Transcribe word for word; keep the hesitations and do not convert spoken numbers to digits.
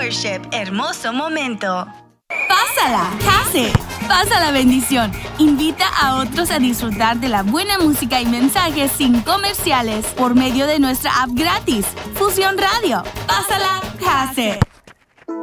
Membership. Hermoso momento. Pásala, Case. Pasa la bendición. Invita a otros a disfrutar de la buena música y mensajes sin comerciales por medio de nuestra app gratis. Fusión Radio. Pásala, Case.